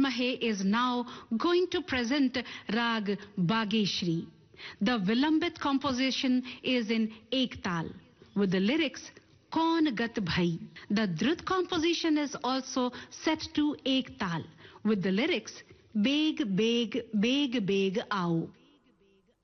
Mahe is now going to present Rag Bageshri. The Vilambit composition is in Ek Tal with the lyrics Kaun Gat Bhai. The Drut composition is also set to Ek Tal with the lyrics Beg Beg Beg Beg Aao.